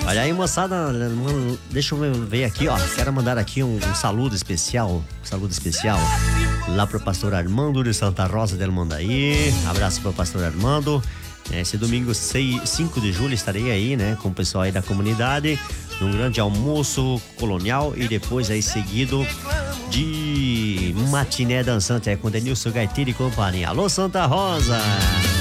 Olha aí, moçada, deixa eu ver aqui, ó. Quero mandar aqui um saludo especial. Lá pro pastor Armando de Santa Rosa del Mondaí. Abraço pro pastor Armando. Esse domingo 5 de julho estarei aí, né, com o pessoal aí da comunidade, num grande almoço colonial e depois aí seguido de matiné dançante aí com Denilson Gaitiri e companhia. Alô, Santa Rosa!